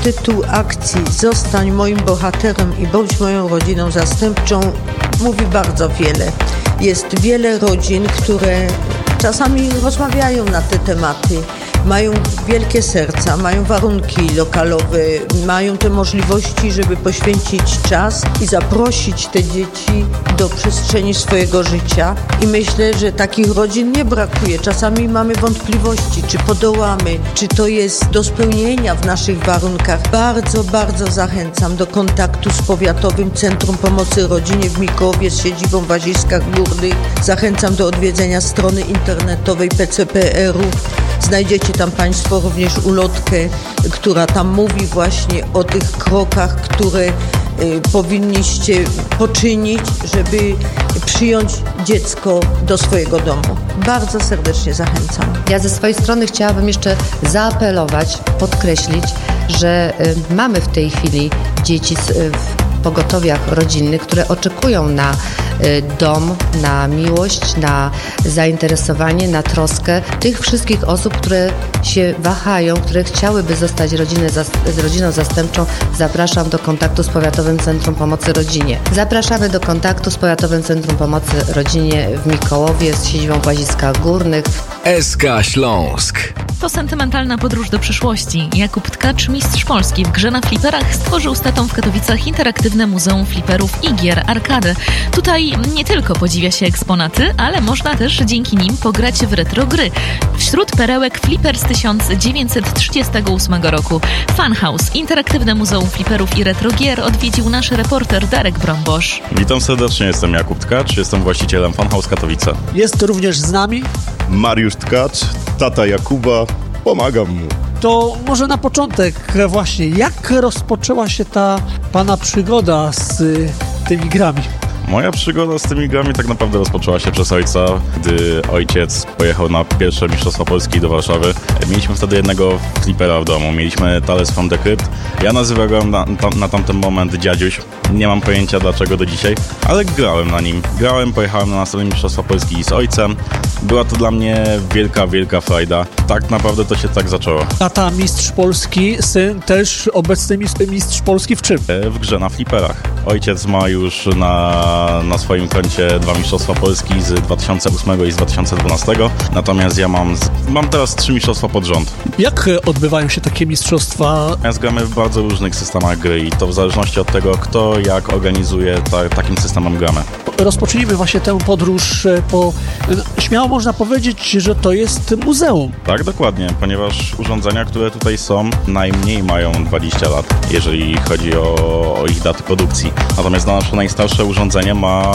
Tytuł akcji „Zostań moim bohaterem i bądź moją rodziną zastępczą” mówi bardzo wiele. Jest wiele rodzin, które czasami rozmawiają na te tematy, mają wielkie serca, mają warunki lokalowe, mają te możliwości, żeby poświęcić czas i zaprosić te dzieci do przestrzeni swojego życia. I myślę, że takich rodzin nie brakuje. Czasami mamy wątpliwości, czy podołamy, czy to jest do spełnienia w naszych warunkach. Bardzo, bardzo zachęcam do kontaktu z Powiatowym Centrum Pomocy Rodzinie w Mikołowie z siedzibą w Waziskach Górnych. Zachęcam do odwiedzenia strony internetowej PCPR-u. Znajdziecie tam Państwo również ulotkę, która tam mówi właśnie o tych krokach, które powinniście poczynić, żeby przyjąć dziecko do swojego domu. Bardzo serdecznie zachęcam. Ja ze swojej strony chciałabym jeszcze zaapelować, podkreślić, że mamy w tej chwili dzieci w pogotowiach rodzinnych, które oczekują na dom, na miłość, na zainteresowanie, na troskę tych wszystkich osób, które się wahają, które chciałyby zostać rodziną zastępczą. Zapraszam do kontaktu z Powiatowym Centrum Pomocy Rodzinie. Zapraszamy do kontaktu z Powiatowym Centrum Pomocy Rodzinie w Mikołowie z siedzibą w Łaziskach Górnych. SK Śląsk. To sentymentalna podróż do przyszłości. Jakub Tkacz, mistrz Polski w grze na fliperach, stworzył z tatą w Katowicach interaktywne muzeum fliperów i gier arcade. Tutaj nie tylko podziwia się eksponaty, ale można też dzięki nim pograć w retro gry. Wśród perełek fliper z 1938 roku. Funhouse, interaktywne muzeum fliperów i retro gier, odwiedził nasz reporter Darek Brombosz. Witam serdecznie, jestem Jakub Tkacz, jestem właścicielem Funhouse Katowice. Jest również z nami Mariusz Tkacz, tata Jakuba, pomagam mu. To może na początek właśnie, jak rozpoczęła się ta pana przygoda z tymi grami? Moja przygoda z tymi grami tak naprawdę rozpoczęła się przez ojca, gdy ojciec pojechał na pierwsze Mistrzostwa Polski do Warszawy. Mieliśmy wtedy jednego flipera w domu, mieliśmy Tales from the Crypt. Ja nazywałem na tamten moment dziadziuś. Nie mam pojęcia dlaczego do dzisiaj, ale grałem na nim. Pojechałem na następne Mistrzostwa Polski z ojcem. Była to dla mnie wielka, wielka frajda. Tak naprawdę to się tak zaczęło. Tata mistrz Polski, syn też obecny mistrz Polski w czym? W grze na fliperach. Ojciec ma już na swoim koncie 2 Mistrzostwa Polski z 2008 i z 2012. Natomiast ja mam teraz 3 mistrzostwa pod rząd. Jak odbywają się takie mistrzostwa? Gramy w bardzo różnych systemach gry i to w zależności od tego, kto jak organizuje, takim systemem gramy. Rozpocznijmy właśnie tę podróż śmiało można powiedzieć, że to jest muzeum. Tak, dokładnie, ponieważ urządzenia, które tutaj są, najmniej mają 20 lat, jeżeli chodzi o ich daty produkcji. Natomiast nasze najstarsze urządzenie ma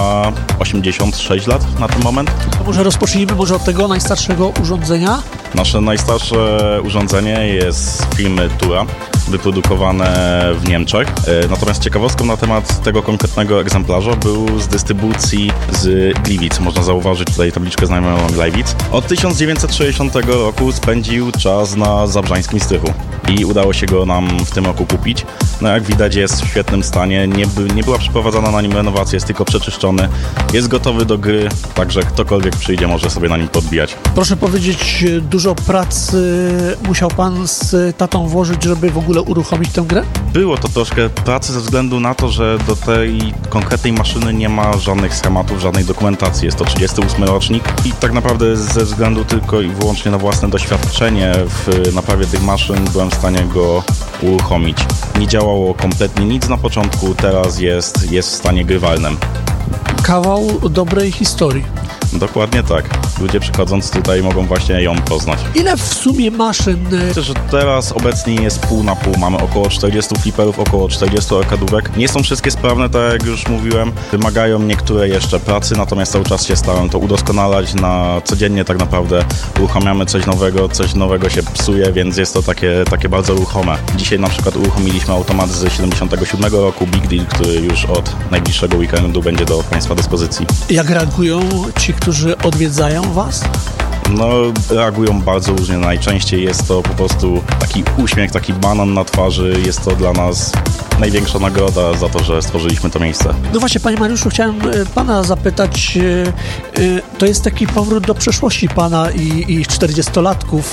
86 lat na ten moment. To może rozpocznijmy od tego najstarszego urządzenia. Nasze najstarsze urządzenie jest z firmy Tura, wyprodukowane w Niemczech. Natomiast ciekawostką na temat tego konkretnego egzemplarza był z dystrybucji z Gliwic. Można zauważyć tutaj tabliczkę znajomą Gliwic. Od 1960 roku spędził czas na zabrzańskim strychu i udało się go nam w tym roku kupić. No jak widać jest w świetnym stanie, nie była przeprowadzana na nim renowacja, jest tylko przeczyszczony. Jest gotowy do gry, także ktokolwiek przyjdzie może sobie na nim podbijać. Proszę powiedzieć, dużo pracy musiał pan z tatą włożyć, żeby w ogóle uruchomić tę grę? Było to troszkę pracy ze względu na to, że do tej konkretnej maszyny nie ma żadnych schematów, żadnej dokumentacji. Jest to 38 rocznik i tak naprawdę ze względu tylko i wyłącznie na własne doświadczenie w naprawie tych maszyn byłem w stanie go uruchomić. Nie działało kompletnie nic na początku, teraz jest w stanie grywalnym. Kawał dobrej historii. Dokładnie tak. Ludzie przychodząc tutaj mogą właśnie ją poznać. Ile w sumie maszyn? Myślę, że teraz obecnie jest pół na pół. Mamy około 40 fliperów, około 40 arkadówek. Nie są wszystkie sprawne, tak jak już mówiłem. Wymagają niektóre jeszcze pracy, natomiast cały czas się staram to udoskonalać. Codziennie tak naprawdę uruchamiamy coś nowego się psuje, więc jest to takie bardzo ruchome. Dzisiaj na przykład uruchomiliśmy automat z 77 roku, Big Deal, który już od najbliższego weekendu będzie do Państwa dyspozycji. Jak reagują ci, którzy odwiedzają Was? No, reagują bardzo różnie. Najczęściej jest to po prostu taki uśmiech, taki banan na twarzy. Jest to dla nas największa nagroda za to, że stworzyliśmy to miejsce. No właśnie, panie Mariuszu, chciałem pana zapytać, to jest taki powrót do przeszłości pana i 40-latków.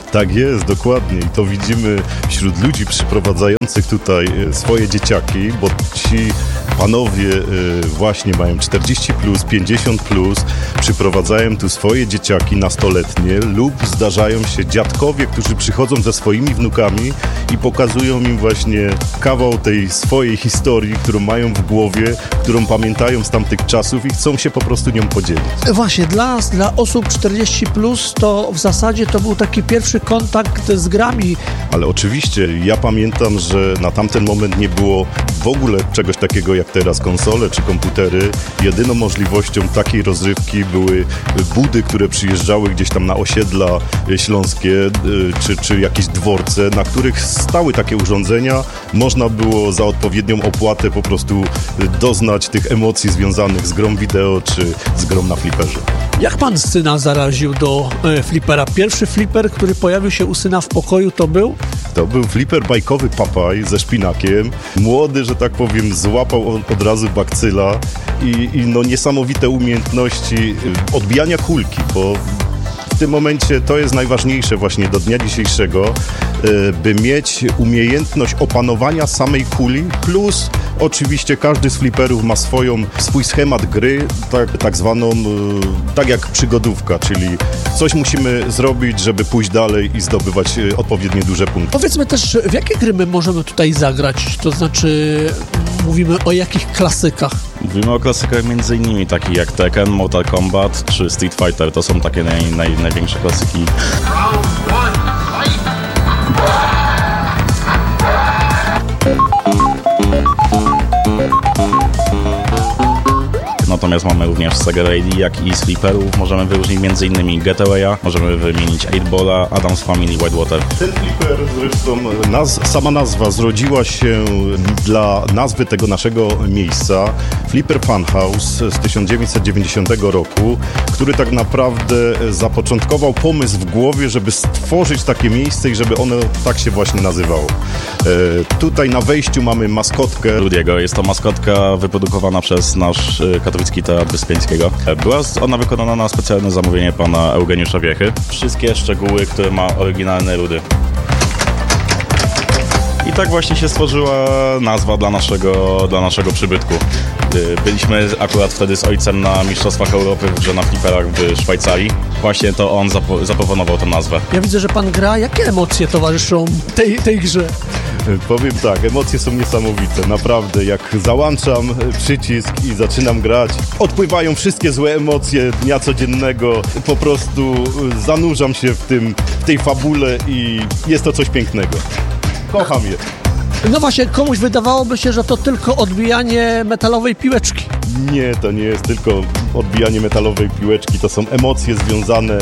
Tak jest, dokładnie. I to widzimy wśród ludzi przyprowadzających tutaj swoje dzieciaki, bo ci panowie właśnie mają 40+, 50+, przyprowadzają tu swoje dzieciaki nastoletnie lub zdarzają się dziadkowie, którzy przychodzą ze swoimi wnukami i pokazują im właśnie kawał tej swojej historii, którą mają w głowie, którą pamiętają z tamtych czasów i chcą się po prostu nią podzielić. Właśnie, dla nas, dla osób 40+, to w zasadzie to był taki pierwszy kontakt z grami. Ale oczywiście, ja pamiętam, że na tamten moment nie było w ogóle czegoś takiego jak teraz konsole czy komputery. Jedyną możliwością takiej rozrywki były budy, które przyjeżdżały gdzieś tam na osiedla śląskie czy jakieś dworce, na których stały takie urządzenia. Można było za odpowiednią opłatę po prostu doznać tych emocji związanych z grą wideo czy z grą na fliperze. Jak pan syna zaraził do flipera? Pierwszy fliper, który pojawił się u syna w pokoju, to był? To był fliper bajkowy Papaj ze szpinakiem. Młody, że tak powiem, złapał od razu bakcyla i no niesamowite umiejętności odbijania kulki, bo w tym momencie to jest najważniejsze właśnie do dnia dzisiejszego, by mieć umiejętność opanowania samej kuli, plus oczywiście każdy z fliperów ma swój schemat gry, tak zwaną, tak jak przygodówka, czyli coś musimy zrobić, żeby pójść dalej i zdobywać odpowiednio duże punkty. Powiedzmy też, w jakie gry my możemy tutaj zagrać? To znaczy, mówimy o jakich klasykach? Mówimy o klasykach m.in. takich jak Tekken, Mortal Kombat czy Street Fighter. To są takie największe klasyki. Natomiast mamy również z Sega Rally, jak i z fliperów. Możemy wyróżnić m.in. Getawaya, możemy wymienić 8-Balla, Adam's Family, Whitewater. Ten flipper zresztą, sama nazwa zrodziła się dla nazwy tego naszego miejsca. Flipper Funhouse z 1990 roku, który tak naprawdę zapoczątkował pomysł w głowie, żeby stworzyć takie miejsce i żeby ono tak się właśnie nazywało. Tutaj na wejściu mamy maskotkę Rudiego. Jest to maskotka wyprodukowana przez nasz Katowicki Teatr Wyspiańskiego. Była ona wykonana na specjalne zamówienie pana Eugeniusza Wiechy. Wszystkie szczegóły, które ma oryginalny Rudy. I tak właśnie się stworzyła nazwa dla naszego przybytku. Byliśmy akurat wtedy z ojcem na Mistrzostwach Europy w grze na fliperach w Szwajcarii. Właśnie to on zaproponował tę nazwę. Ja widzę, że pan gra. Jakie emocje towarzyszą tej grze? Powiem tak, emocje są niesamowite, naprawdę. Jak załączam przycisk i zaczynam grać, odpływają wszystkie złe emocje dnia codziennego. Po prostu zanurzam się w tej fabule i jest to coś pięknego. Kocham je. No właśnie, komuś wydawałoby się, że to tylko odbijanie metalowej piłeczki. Nie, to nie jest tylko odbijanie metalowej piłeczki, to są emocje związane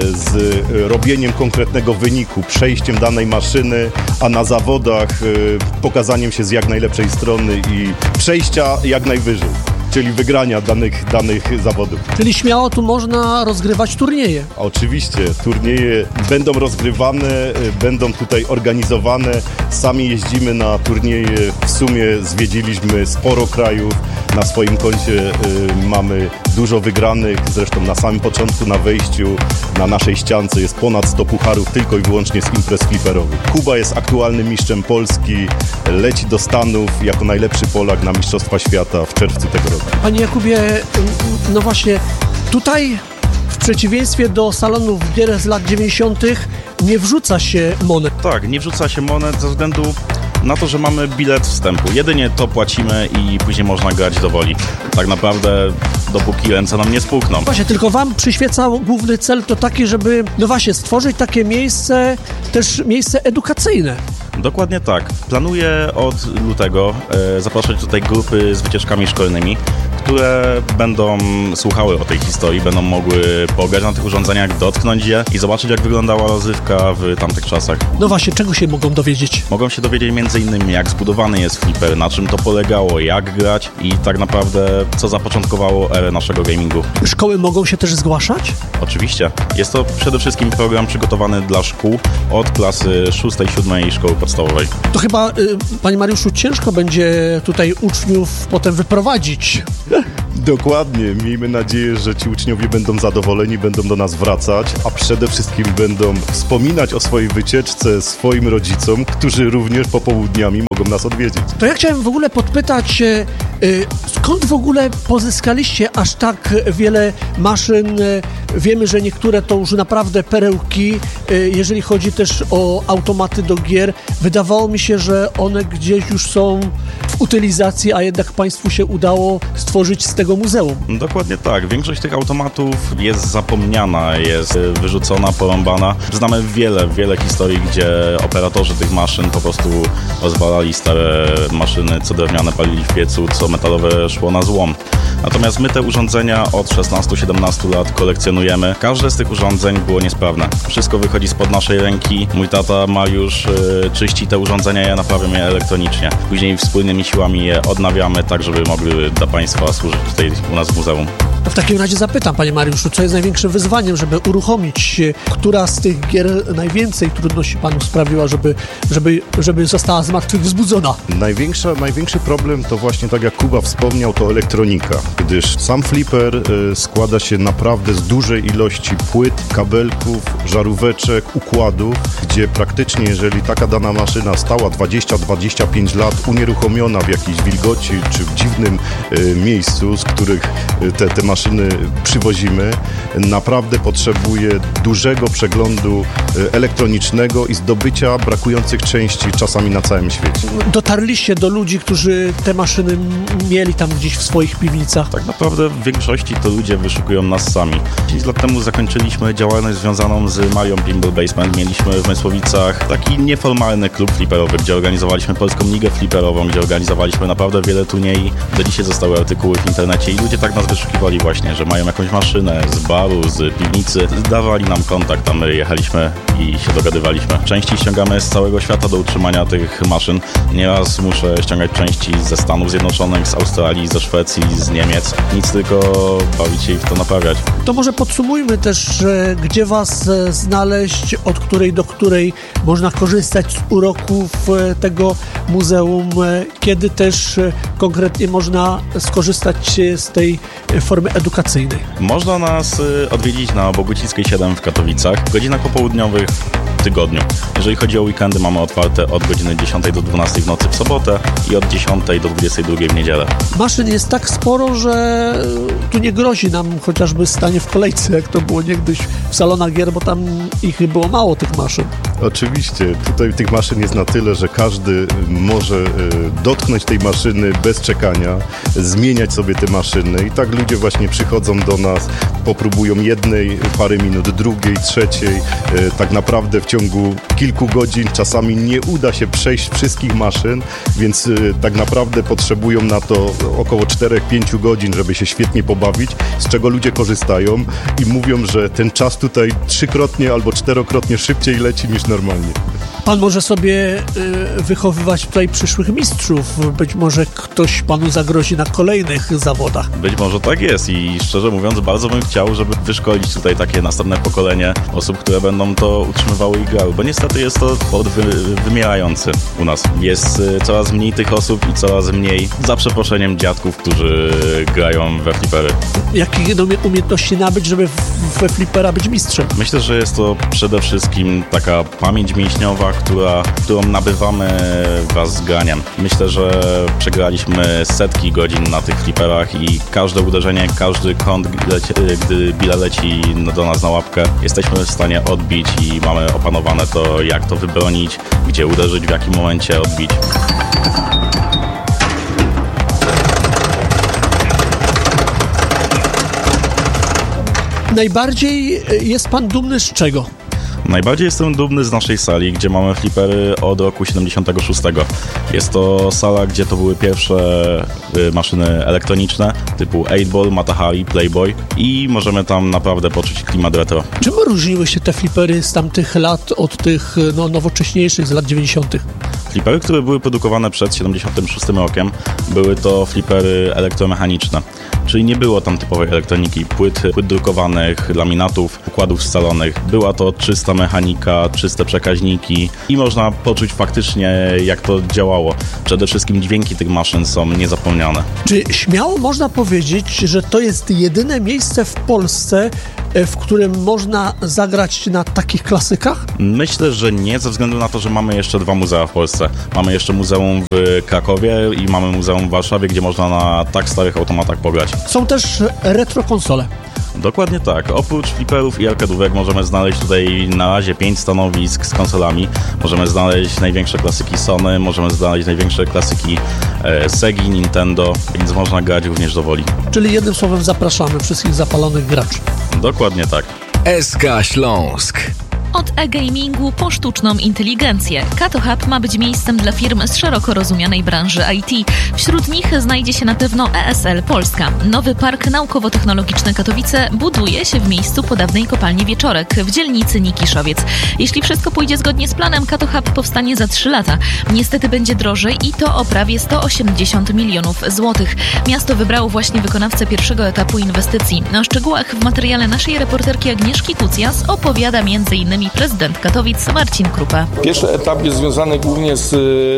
z robieniem konkretnego wyniku, przejściem danej maszyny, a na zawodach pokazaniem się z jak najlepszej strony i przejścia jak najwyżej, czyli wygrania danych zawodów. Czyli śmiało tu można rozgrywać turnieje. Oczywiście, turnieje będą rozgrywane, będą tutaj organizowane. Sami jeździmy na turnieje, w sumie zwiedziliśmy sporo krajów. Na swoim koncie mamy dużo wygranych, zresztą na samym początku, na wejściu, na naszej ściance jest ponad 100 pucharów tylko i wyłącznie z imprez fliperowych. Kuba jest aktualnym mistrzem Polski, leci do Stanów jako najlepszy Polak na Mistrzostwa Świata w czerwcu tego roku. Panie Jakubie, no właśnie, tutaj w przeciwieństwie do salonów gier z lat 90. nie wrzuca się monet. Tak, nie wrzuca się monet ze względu na to, że mamy bilet wstępu. Jedynie to płacimy i później można grać do woli. Tak naprawdę dopóki ręce nam nie spuchną. Właśnie, tylko wam przyświecał główny cel to taki, żeby, no właśnie, stworzyć takie miejsce, też miejsce edukacyjne. Dokładnie tak. Planuję od lutego zapraszać tutaj grupy z wycieczkami szkolnymi, które będą słuchały o tej historii, będą mogły pograć na tych urządzeniach, dotknąć je i zobaczyć, jak wyglądała rozrywka w tamtych czasach. No właśnie, czego się mogą dowiedzieć? Mogą się dowiedzieć m.in. jak zbudowany jest flipper, na czym to polegało, jak grać i tak naprawdę co zapoczątkowało erę naszego gamingu. Szkoły mogą się też zgłaszać? Oczywiście. Jest to przede wszystkim program przygotowany dla szkół od klasy 6-7 szkoły podstawowej. To chyba, panie Mariuszu, ciężko będzie tutaj uczniów potem wyprowadzić. Dokładnie. Miejmy nadzieję, że ci uczniowie będą zadowoleni, będą do nas wracać, a przede wszystkim będą wspominać o swojej wycieczce swoim rodzicom, którzy również popołudniami mogą nas odwiedzić. To ja chciałem w ogóle podpytać, skąd w ogóle pozyskaliście aż tak wiele maszyn? Wiemy, że niektóre to już naprawdę perełki, jeżeli chodzi też o automaty do gier. Wydawało mi się, że one gdzieś już są w utylizacji, a jednak Państwu się udało stworzyć z tego muzeum. Dokładnie tak. Większość tych automatów jest zapomniana, jest wyrzucona, porąbana. Znamy wiele historii, gdzie operatorzy tych maszyn po prostu rozwalali stare maszyny, co drewniane palili w piecu, co metalowe szło na złom. Natomiast my te urządzenia od 16-17 lat kolekcjonujemy. Każde z tych urządzeń było niesprawne. Wszystko wychodzi spod naszej ręki. Mój tata Mariusz czyści te urządzenia, ja naprawiam je elektronicznie. Później wspólnymi siłami je odnawiamy tak, żeby mogły dla Państwa służyć tutaj u nas w muzeum. To w takim razie zapytam, Panie Mariuszu, co jest największym wyzwaniem, żeby uruchomić, która z tych gier najwięcej trudności Panu sprawiła, żeby została zmartwychwzbudzona? Największy problem to właśnie, tak jak Kuba wspomniał, to elektronika, gdyż sam flipper składa się naprawdę z dużej ilości płyt, kabelków, żaróweczek, układów, gdzie praktycznie, jeżeli taka dana maszyna stała 20-25 lat unieruchomiona w jakiejś wilgoci czy w dziwnym miejscu, z których te maszyny przywozimy, naprawdę potrzebuje dużego przeglądu elektronicznego i zdobycia brakujących części czasami na całym świecie. Dotarliście do ludzi, którzy te maszyny mieli tam gdzieś w swoich piwnicach? Tak naprawdę w większości to ludzie wyszukują nas sami. 10 lat temu zakończyliśmy działalność związaną z Marią Pinball Basement. Mieliśmy w Mysłowicach taki nieformalny klub flipperowy, gdzie organizowaliśmy polską ligę flipperową, gdzie organizowaliśmy naprawdę wiele turniej. Do dzisiaj zostały artykuły w internecie i ludzie tak nas wyszukiwali właśnie, że mają jakąś maszynę z baru, z piwnicy. Dawali nam kontakt, a my jechaliśmy i się dogadywaliśmy. Części ściągamy z całego świata do utrzymania tych maszyn. Nieraz muszę ściągać części ze Stanów Zjednoczonych, z Australii, ze Szwecji, z Niemiec. Nic, tylko bawić się i w to naprawiać. To może podsumujmy też, gdzie Was znaleźć, od której do której można korzystać z uroków tego muzeum, kiedy też konkretnie można skorzystać z tej formy edukacyjnej. Można nas odwiedzić na Bogucickiej 7 w Katowicach w godzinach popołudniowych w tygodniu. Jeżeli chodzi o weekendy, mamy otwarte od godziny 10 do 12 w nocy w sobotę i od 10 do 22 w niedzielę. Maszyn jest tak sporo, że tu nie grozi nam chociażby stanie w kolejce, jak to było niegdyś w salonach gier, bo tam ich było mało, tych maszyn. Oczywiście, tutaj tych maszyn jest na tyle, że każdy może dotknąć tej maszyny bez czekania, zmieniać sobie te maszyny i tak ludzie właśnie przychodzą do nas, popróbują jednej, parę minut, drugiej, trzeciej. Tak naprawdę w ciągu kilku godzin czasami nie uda się przejść wszystkich maszyn, więc tak naprawdę potrzebują na to około 4-5 godzin, żeby się świetnie pobawić, z czego ludzie korzystają i mówią, że ten czas tutaj 3-krotnie albo 4-krotnie szybciej leci niż normalnie. Pan może sobie wychowywać tutaj przyszłych mistrzów. Być może ktoś Panu zagrozi na kolejnych zawodach. Być może tak jest i szczerze mówiąc bardzo bym chciał, żeby wyszkolić tutaj takie następne pokolenie osób, które będą to utrzymywały i grały, bo niestety jest to sport wymierający u nas. Jest coraz mniej tych osób i coraz mniej, za przeproszeniem, dziadków, którzy grają we flipery. Jakie umiejętności nabyć, żeby we flipera być mistrzem? Myślę, że jest to przede wszystkim taka pamięć mięśniowa, którą nabywamy wraz z graniem. Myślę, że przegraliśmy setki godzin na tych fliperach i każde uderzenie, każdy kąt, gdy bila leci do nas na łapkę, jesteśmy w stanie odbić i mamy opanowane to, jak to wybronić, gdzie uderzyć, w jakim momencie odbić. Najbardziej jest Pan dumny z czego? Najbardziej jestem dumny z naszej sali, gdzie mamy flipery od roku 76. Jest to sala, gdzie to były pierwsze maszyny elektroniczne typu 8-ball, Matahari, Playboy i możemy tam naprawdę poczuć klimat retro. Czym różniły się te flipery z tamtych lat od tych nowocześniejszych z lat 90.? Flipery, które były produkowane przed 76 rokiem, były to flipery elektromechaniczne, czyli nie było tam typowej elektroniki, płyt drukowanych, laminatów, układów scalonych. Była to czysta mechanika, czyste przekaźniki i można poczuć faktycznie, jak to działało. Przede wszystkim dźwięki tych maszyn są niezapomniane. Czy śmiało można powiedzieć, że to jest jedyne miejsce w Polsce, w którym można zagrać na takich klasykach? Myślę, że nie, ze względu na to, że mamy jeszcze 2 muzea w Polsce. Mamy jeszcze muzeum w Krakowie i mamy muzeum w Warszawie, gdzie można na tak starych automatach pograć. Są też retro konsole. Dokładnie tak. Oprócz fliperów i arkadówek możemy znaleźć tutaj na razie 5 stanowisk z konsolami. Możemy znaleźć największe klasyki Sony, możemy znaleźć największe klasyki Segi, Nintendo, więc można grać również do woli. Czyli jednym słowem zapraszamy wszystkich zapalonych graczy. Dokładnie tak. SK Śląsk. Od e-gamingu po sztuczną inteligencję. Kato Hub ma być miejscem dla firm z szeroko rozumianej branży IT. Wśród nich znajdzie się na pewno ESL Polska. Nowy park naukowo-technologiczny Katowice buduje się w miejscu po dawnej kopalni Wieczorek w dzielnicy Nikiszowiec. Jeśli wszystko pójdzie zgodnie z planem, Kato Hub powstanie za 3 lata. Niestety będzie drożej i to o prawie 180 milionów złotych. Miasto wybrało właśnie wykonawcę pierwszego etapu inwestycji. O szczegółach w materiale naszej reporterki Agnieszki Kucjas opowiada m.in. prezydent Katowic Marcin Krupa. Pierwszy etap jest związany głównie z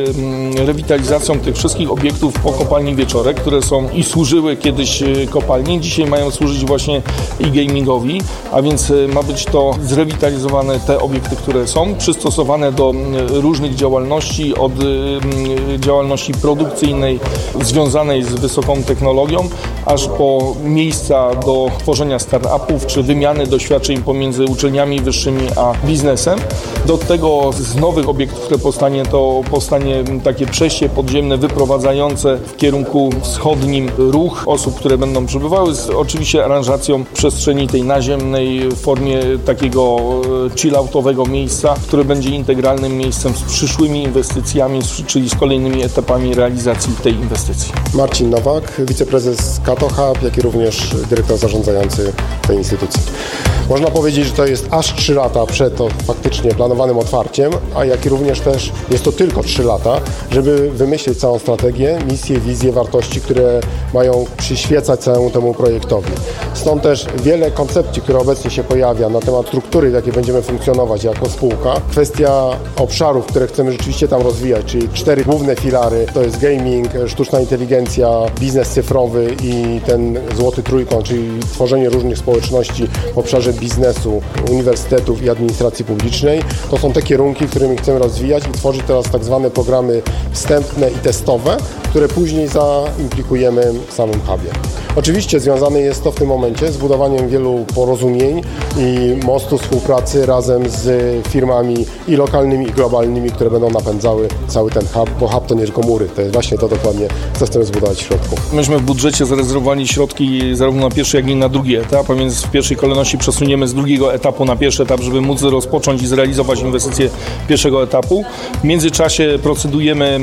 rewitalizacją tych wszystkich obiektów po kopalni Wieczorek, które są i służyły kiedyś kopalni. Dzisiaj mają służyć właśnie e-gamingowi, a więc ma być to zrewitalizowane te obiekty, które są, przystosowane do różnych działalności, od działalności produkcyjnej związanej z wysoką technologią, aż po miejsca do tworzenia startupów, czy wymiany doświadczeń pomiędzy uczelniami wyższymi a biznesem. Do tego z nowych obiektów, które powstanie, to powstanie takie przejście podziemne wyprowadzające w kierunku wschodnim ruch osób, które będą przybywały, z oczywiście aranżacją przestrzeni tej naziemnej w formie takiego chill-outowego miejsca, które będzie integralnym miejscem z przyszłymi inwestycjami, czyli z kolejnymi etapami realizacji tej inwestycji. Marcin Nowak, wiceprezes Kato Hub, jak i również dyrektor zarządzający tej instytucji. Można powiedzieć, że to jest aż 3 lata przed faktycznie planowanym otwarciem, a jak i również też jest to tylko 3 lata, żeby wymyślić całą strategię, misję, wizję, wartości, które mają przyświecać całemu temu projektowi. Stąd też wiele koncepcji, które obecnie się pojawia na temat struktury, w jakiej będziemy funkcjonować jako spółka. Kwestia obszarów, które chcemy rzeczywiście tam rozwijać, czyli 4 główne filary, to jest gaming, sztuczna inteligencja, biznes cyfrowy i ten złoty trójkąt, czyli tworzenie różnych społeczności w obszarze biznesu, uniwersytetów i administracji publicznej. To są te kierunki, którymi chcemy rozwijać i tworzyć teraz tak zwane programy wstępne i testowe, które później zaimplikujemy w samym hubie. Oczywiście związane jest to w tym momencie z budowaniem wielu porozumień i mostu współpracy razem z firmami i lokalnymi, i globalnymi, które będą napędzały cały ten hub, bo hub to nie tylko mury, to jest właśnie to dokładnie, co chcemy zbudować w środku. Myśmy w budżecie zarezerwowali środki zarówno na pierwszy, jak i na drugi etap, a więc w pierwszej kolejności przesuniemy z drugiego etapu na pierwszy etap, żeby móc rozpocząć i zrealizować inwestycje pierwszego etapu. W międzyczasie procedujemy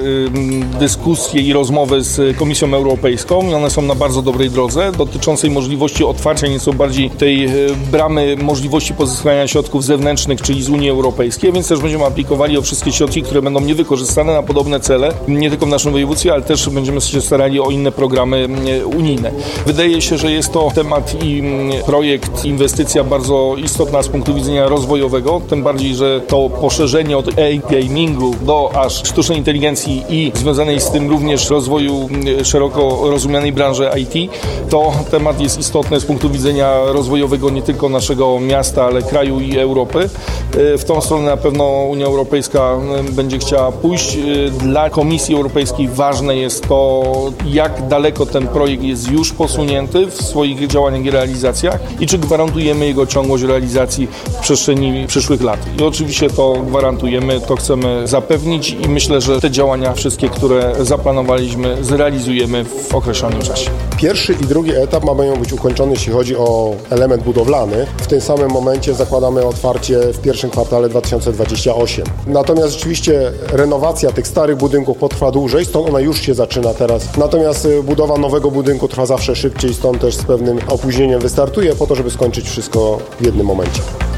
dyskusje i rozmowy z Komisją Europejską i one są na bardzo dobrej drodze, dotyczącej możliwości otwarcia nieco bardziej tej bramy możliwości pozyskania środków zewnętrznych, czyli z Unii Europejskiej, więc też będziemy aplikowali o wszystkie środki, które będą niewykorzystane na podobne cele, nie tylko w naszym województwie, ale też będziemy się starali o inne programy unijne. Wydaje się, że jest to temat i projekt, inwestycja bardzo istotna z punktu widzenia rozwojowego, tym bardziej, że to poszerzenie od e-gamingu do aż sztucznej inteligencji i związanej z tym również rozwoju szeroko rozumianej branży IT, to temat jest istotny z punktu widzenia rozwojowego nie tylko naszego miasta, ale kraju i Europy. W tą stronę na pewno Unia Europejska będzie chciała pójść. Dla Komisji Europejskiej ważne jest to, jak daleko ten projekt jest już posunięty w swoich działaniach i realizacjach i czy gwarantujemy jego ciągłość realizacji w przestrzeni przyszłych lat. I oczywiście to gwarantujemy, to chcemy zapewnić i myślę, że te działania wszystkie, które zaplanowaliśmy, zrealizujemy w określonym czasie. Pierwszy i drugi etap mają być ukończony, jeśli chodzi o element budowlany. W tym samym momencie zakładamy otwarcie w pierwszym kwartale 2028. Natomiast rzeczywiście renowacja tych starych budynków potrwa dłużej, stąd ona już się zaczyna teraz. Natomiast budowa nowego budynku trwa zawsze szybciej, stąd też z pewnym opóźnieniem wystartuje po to, żeby skończyć wszystko w jednym momencie.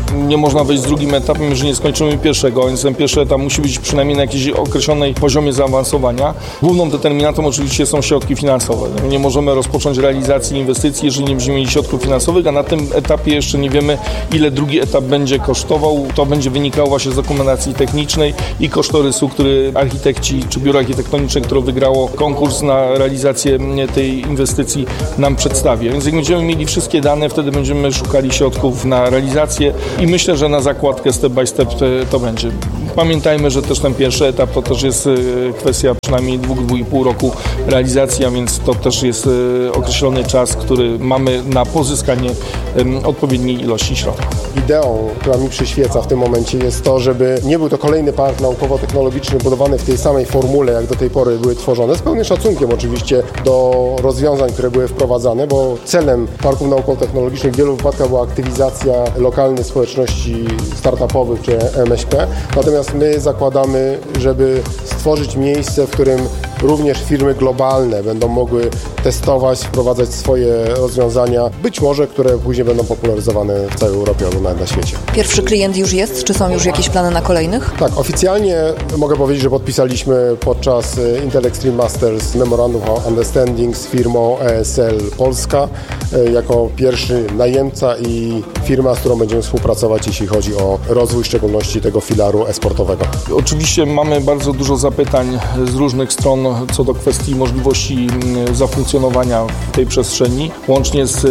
nie można wejść z drugim etapem, jeżeli nie skończymy pierwszego, więc ten pierwszy etap musi być przynajmniej na jakimś określonej poziomie zaawansowania. Główną determinantą oczywiście są środki finansowe. Nie możemy rozpocząć realizacji inwestycji, jeżeli nie będziemy mieli środków finansowych, a na tym etapie jeszcze nie wiemy, ile drugi etap będzie kosztował. To będzie wynikało właśnie z dokumentacji technicznej i kosztorysu, który architekci czy biuro architektoniczne, które wygrało konkurs na realizację tej inwestycji, nam przedstawi. Więc jak będziemy mieli wszystkie dane, wtedy będziemy szukali środków na realizację i myślę, że na zakładkę step by step to będzie. Pamiętajmy, że też ten pierwszy etap to też jest kwestia przynajmniej 2-2,5 roku realizacji, a więc to też jest określony czas, który mamy na pozyskanie odpowiedniej ilości środków. Ideą, która mi przyświeca w tym momencie, jest to, żeby nie był to kolejny park naukowo-technologiczny budowany w tej samej formule, jak do tej pory były tworzone, z pełnym szacunkiem oczywiście do rozwiązań, które były wprowadzane, bo celem parków naukowo-technologicznych w wielu wypadkach była aktywizacja lokalnej społeczności startupowych czy MŚP. Natomiast my zakładamy, żeby stworzyć miejsce, w którym również firmy globalne będą mogły testować, wprowadzać swoje rozwiązania, być może, które później będą popularyzowane w całej Europie albo nawet na świecie. Pierwszy klient już jest? Czy są już jakieś plany na kolejnych? Tak, oficjalnie mogę powiedzieć, że podpisaliśmy podczas Intel Extreme Masters Memorandum of Understanding z firmą ESL Polska jako pierwszy najemca i firma, z którą będziemy współpracować, jeśli chodzi o rozwój w szczególności tego filaru e-sportowego. Oczywiście mamy bardzo dużo zapytań z różnych stron co do kwestii możliwości zafunkcjonowania w tej przestrzeni, łącznie z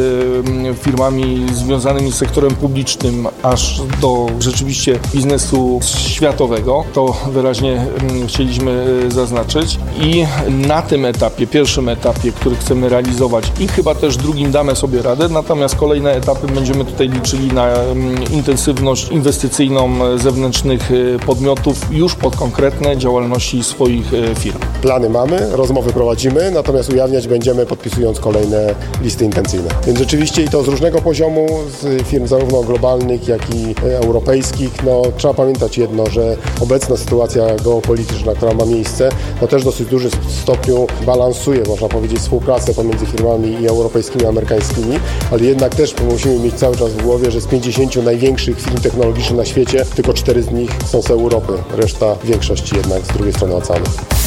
firmami związanymi z sektorem publicznym, aż do rzeczywiście biznesu światowego. To wyraźnie chcieliśmy zaznaczyć. I na tym etapie, pierwszym etapie, który chcemy realizować i chyba też drugim damy sobie radę, natomiast kolejne etapy będziemy tutaj liczyli na intensywność inwestycyjną zewnętrznych podmiotów już pod konkretne działalności swoich firm. Plany mamy, rozmowy prowadzimy, natomiast ujawniać będziemy, podpisując kolejne listy intencyjne. Więc rzeczywiście i to z różnego poziomu, z firm zarówno globalnych, jak i europejskich. Trzeba pamiętać jedno, że obecna sytuacja geopolityczna, która ma miejsce, też w dosyć dużym stopniu balansuje, można powiedzieć, współpracę pomiędzy firmami i europejskimi, i amerykańskimi, ale jednak też musimy mieć cały czas w głowie, że z 50 największych firm technologicznych na świecie, tylko 4 z nich są z Europy, reszta w większości jednak z drugiej strony oceanu.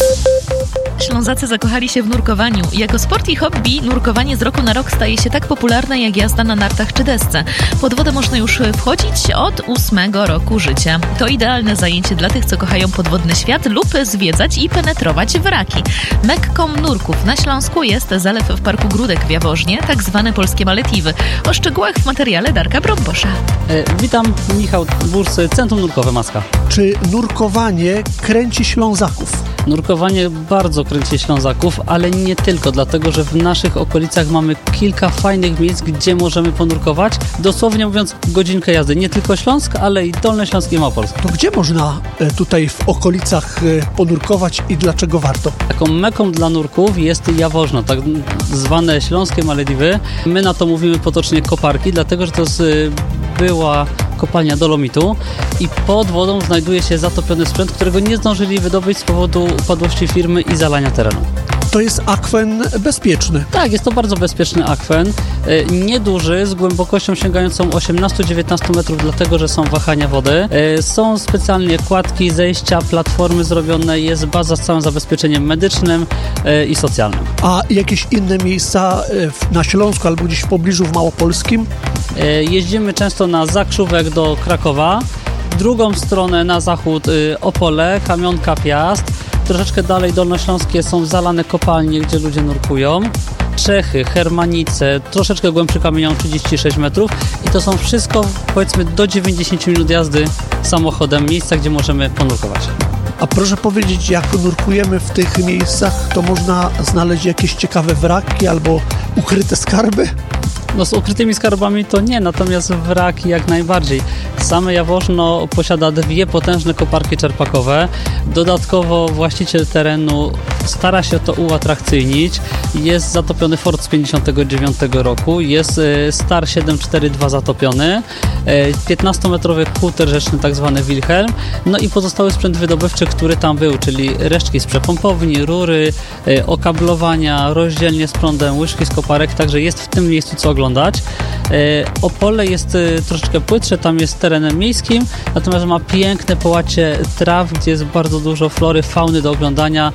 Ślązacy zakochali się w nurkowaniu. Jako sport i hobby nurkowanie z roku na rok staje się tak popularne jak jazda na nartach czy desce. Pod wodę można już wchodzić od 8 roku życia. To idealne zajęcie dla tych, co kochają podwodny świat lub zwiedzać i penetrować wraki. Mekką nurków na Śląsku jest zalew w Parku Gródek w Jaworznie, tak zwane polskie Malediwy. O szczegółach w materiale Darka Brąbosza. Witam, Michał Burs, Centrum Nurkowe Maska. Czy nurkowanie kręci Ślązaków? Nurkowanie bardzo kręci Ślązaków, ale nie tylko, dlatego że w naszych okolicach mamy kilka fajnych miejsc, gdzie możemy ponurkować. Dosłownie mówiąc, godzinkę jazdy. Nie tylko Śląsk, ale i Dolny Śląsk i Małopolska. To gdzie można tutaj w okolicach ponurkować i dlaczego warto? Taką meką dla nurków jest Jaworzno, tak zwane śląskie Malediwy. My na to mówimy potocznie koparki, dlatego że to była kopalnia dolomitu i pod wodą znajduje się zatopiony sprzęt, którego nie zdążyli wydobyć z powodu upadłości firmy i zalania terenu. To jest akwen bezpieczny. Tak, jest to bardzo bezpieczny akwen. Nieduży, z głębokością sięgającą 18-19 metrów, dlatego że są wahania wody. Są specjalnie kładki, zejścia, platformy zrobione, jest baza z całym zabezpieczeniem medycznym i socjalnym. A jakieś inne miejsca na Śląsku albo gdzieś w pobliżu w Małopolskim? Jeździmy często na Zakrzówek do Krakowa, drugą stronę na zachód Opole, Kamionka, Piast. Troszeczkę dalej dolnośląskie są zalane kopalnie, gdzie ludzie nurkują. Czechy, Hermanice, troszeczkę głębszy kamienią 36 metrów i to są wszystko, powiedzmy, do 90 minut jazdy samochodem, miejsca, gdzie możemy ponurkować. A proszę powiedzieć, jak nurkujemy w tych miejscach, to można znaleźć jakieś ciekawe wraki albo ukryte skarby? No z ukrytymi skarbami to nie, natomiast wraki jak najbardziej. Same Jaworzno posiada 2 potężne koparki czerpakowe. Dodatkowo właściciel terenu stara się to uatrakcyjnić. Jest zatopiony Ford z 59 roku, jest Star 742 zatopiony, 15-metrowy kuter rzeczny, tak zwany Wilhelm, no i pozostały sprzęt wydobywczy, który tam był, czyli resztki z przepompowni, rury, okablowania, rozdzielnie z prądem, łyżki z koparek, także jest w tym miejscu co oglądać. Opole jest troszeczkę płytsze, tam jest terenem miejskim, natomiast ma piękne połacie traw, gdzie jest bardzo dużo flory, fauny do oglądania,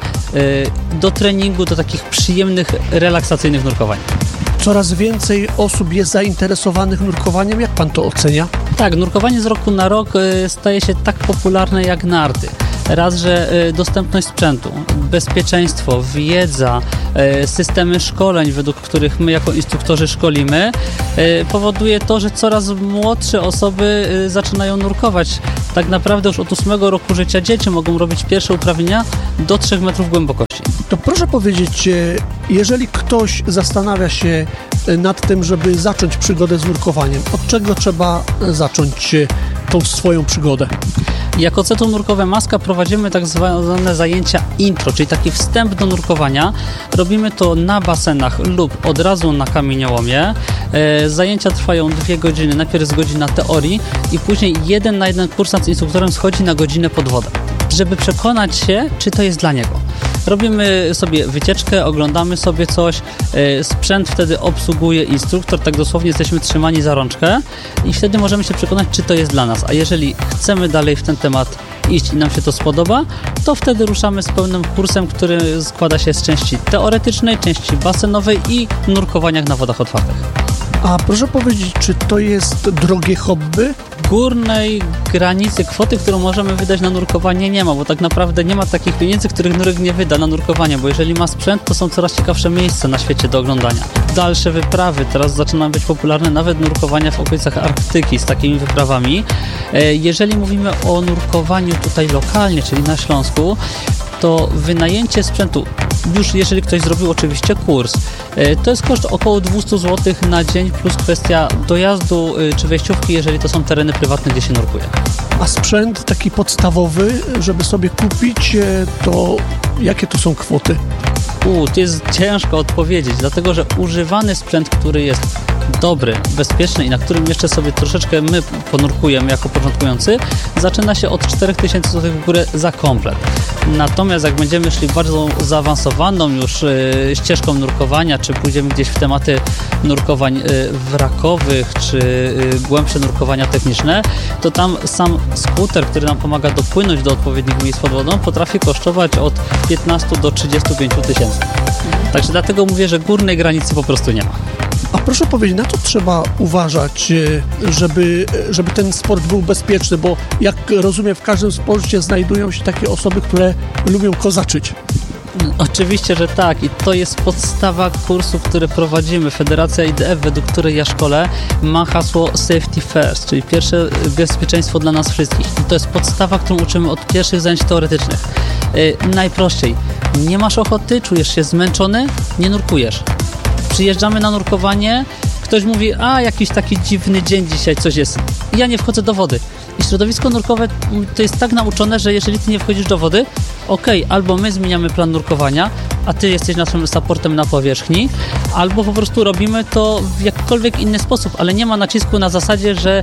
do treningu, do takich przyjemnych, relaksacyjnych nurkowań. Coraz więcej osób jest zainteresowanych nurkowaniem. Jak pan to ocenia? Tak, nurkowanie z roku na rok staje się tak popularne jak narty. Raz, że dostępność sprzętu, bezpieczeństwo, wiedza, systemy szkoleń, według których my jako instruktorzy szkolimy, powoduje to, że coraz młodsze osoby zaczynają nurkować. Tak naprawdę już od 8 roku życia dzieci mogą robić pierwsze uprawnienia do 3 metrów głębokości. To proszę powiedzieć, jeżeli ktoś zastanawia się nad tym, żeby zacząć przygodę z nurkowaniem, od czego trzeba zacząć tą swoją przygodę? Jako Centrum Nurkowe Maska prowadzimy tak zwane zajęcia intro, czyli taki wstęp do nurkowania. Robimy to na basenach lub od razu na kamieniołomie. Zajęcia trwają 2 godziny. Najpierw jest godzina teorii i później 1 na 1 kursant z instruktorem schodzi na godzinę pod wodę, żeby przekonać się, czy to jest dla niego. Robimy sobie wycieczkę, oglądamy sobie coś, sprzęt wtedy obsługuje instruktor, tak dosłownie jesteśmy trzymani za rączkę i wtedy możemy się przekonać, czy to jest dla nas. A jeżeli chcemy dalej w ten temat iść i nam się to spodoba, to wtedy ruszamy z pełnym kursem, który składa się z części teoretycznej, części basenowej i nurkowaniach na wodach otwartych. A proszę powiedzieć, czy to jest drogie hobby? Górnej granicy kwoty, którą możemy wydać na nurkowanie nie ma, bo tak naprawdę nie ma takich pieniędzy, których nurek nie wyda na nurkowanie, bo jeżeli ma sprzęt, to są coraz ciekawsze miejsca na świecie do oglądania. Dalsze wyprawy, teraz zaczynają być popularne nawet nurkowania w okolicach Arktyki z takimi wyprawami. Jeżeli mówimy o nurkowaniu tutaj lokalnie, czyli na Śląsku, to wynajęcie sprzętu, już jeżeli ktoś zrobił oczywiście kurs, to jest koszt około 200 zł na dzień plus kwestia dojazdu czy wejściówki, jeżeli to są tereny prywatne, gdzie się nurkuje. A sprzęt taki podstawowy, żeby sobie kupić, to jakie to są kwoty? To jest ciężko odpowiedzieć, dlatego że używany sprzęt, który jest dobry, bezpieczny i na którym jeszcze sobie troszeczkę my ponurkujemy jako początkujący, zaczyna się od 4000 zł w górę za komplet. Natomiast jak będziemy szli bardzo zaawansowaną już ścieżką nurkowania, czy pójdziemy gdzieś w tematy nurkowań wrakowych, czy głębsze nurkowania techniczne, to tam sam skuter, który nam pomaga dopłynąć do odpowiednich miejsc pod wodą, potrafi kosztować od 15 do 35 tysięcy. Także dlatego mówię, że górnej granicy po prostu nie ma. A proszę powiedzieć, na co trzeba uważać, żeby ten sport był bezpieczny? Bo jak rozumiem, w każdym sporcie znajdują się takie osoby, które lubią kozaczyć. Oczywiście, że tak i to jest podstawa kursów, które prowadzimy. Federacja IDF, według której ja szkolę, ma hasło Safety First, czyli pierwsze bezpieczeństwo dla nas wszystkich. I to jest podstawa, którą uczymy od pierwszych zajęć teoretycznych. Najprościej, nie masz ochoty, czujesz się zmęczony, nie nurkujesz. Przyjeżdżamy na nurkowanie, ktoś mówi, jakiś taki dziwny dzień dzisiaj, coś jest. Ja nie wchodzę do wody. I środowisko nurkowe to jest tak nauczone, że jeżeli ty nie wchodzisz do wody, albo my zmieniamy plan nurkowania, a ty jesteś naszym supportem na powierzchni, albo po prostu robimy to w jakikolwiek inny sposób, ale nie ma nacisku na zasadzie, że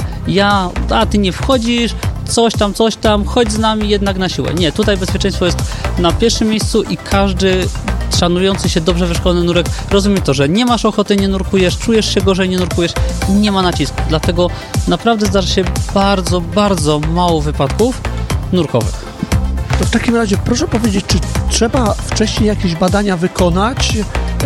ty nie wchodzisz, coś tam, chodź z nami jednak na siłę. Nie, tutaj bezpieczeństwo jest na pierwszym miejscu i każdy szanujący się, dobrze wyszkolony nurek rozumie to, że nie masz ochoty, nie nurkujesz, czujesz się gorzej, nie nurkujesz, nie ma nacisku. Dlatego naprawdę zdarza się bardzo, bardzo mało wypadków nurkowych. To w takim razie proszę powiedzieć, czy trzeba wcześniej jakieś badania wykonać,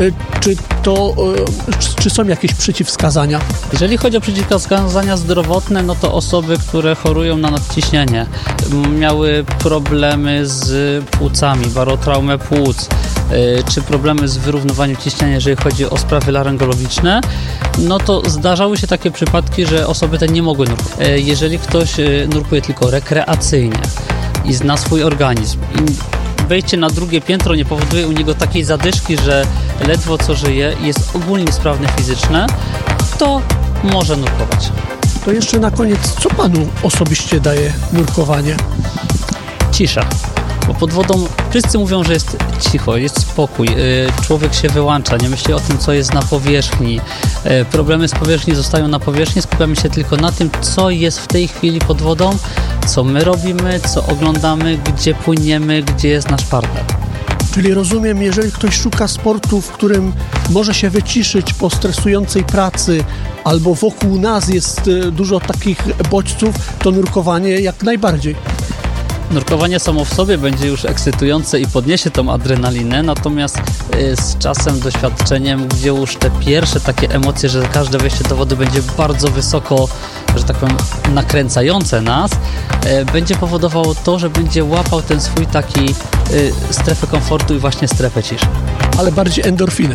czy są jakieś przeciwwskazania? Jeżeli chodzi o przeciwwskazania zdrowotne, no to osoby, które chorują na nadciśnienie, miały problemy z płucami, barotraumę płuc, czy problemy z wyrównywaniem ciśnienia, jeżeli chodzi o sprawy laryngologiczne, no to zdarzały się takie przypadki, że osoby te nie mogły nurkować. Jeżeli ktoś nurkuje tylko rekreacyjnie i zna swój organizm i wejście na drugie piętro nie powoduje u niego takiej zadyszki, że ledwo co żyje i jest ogólnie sprawny fizycznie, to może nurkować. To jeszcze na koniec, co panu osobiście daje nurkowanie? Cisza. Bo pod wodą wszyscy mówią, że jest cicho, jest spokój, człowiek się wyłącza, nie myśli o tym, co jest na powierzchni. Problemy z powierzchni zostają na powierzchni, skupiamy się tylko na tym, co jest w tej chwili pod wodą, co my robimy, co oglądamy, gdzie płyniemy, gdzie jest nasz partner. Czyli rozumiem, jeżeli ktoś szuka sportu, w którym może się wyciszyć po stresującej pracy, albo wokół nas jest dużo takich bodźców, to nurkowanie jak najbardziej. Nurkowanie samo w sobie będzie już ekscytujące i podniesie tą adrenalinę, natomiast z czasem, doświadczeniem, gdzie już te pierwsze takie emocje, że każde wejście do wody będzie bardzo wysoko, że tak powiem, nakręcające nas, będzie powodowało to, że będzie łapał ten swój taki strefę komfortu i właśnie strefę ciszy. Ale bardziej endorfiny.